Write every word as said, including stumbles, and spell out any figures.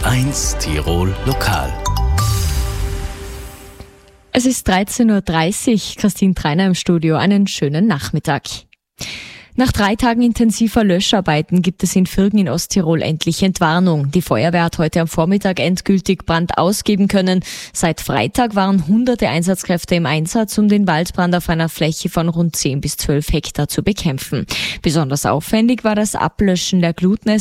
eins Tirol Lokal. Es ist dreizehn Uhr dreißig, Christine Treiner im Studio. Einen schönen Nachmittag. Nach drei Tagen intensiver Löscharbeiten gibt es in Virgen in Osttirol endlich Entwarnung. Die Feuerwehr hat heute am Vormittag endgültig Brand ausgeben können. Seit Freitag waren hunderte Einsatzkräfte im Einsatz, um den Waldbrand auf einer Fläche von rund zehn bis zwölf Hektar zu bekämpfen. Besonders aufwendig war das Ablöschen der Glutnester